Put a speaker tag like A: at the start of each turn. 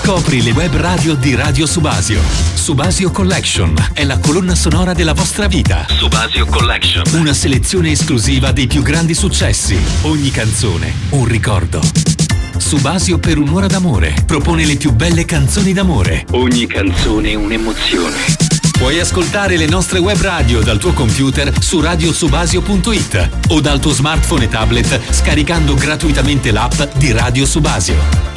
A: Scopri le web radio di Radio Subasio. Subasio Collection è la colonna sonora della vostra vita. Subasio Collection. Una selezione esclusiva dei più grandi successi. Ogni canzone, un ricordo. Subasio per un'ora d'amore propone le più belle canzoni d'amore. Ogni canzone un'emozione. Puoi ascoltare le nostre web radio dal tuo computer su radiosubasio.it o dal tuo smartphone e tablet scaricando gratuitamente l'app di Radio Subasio.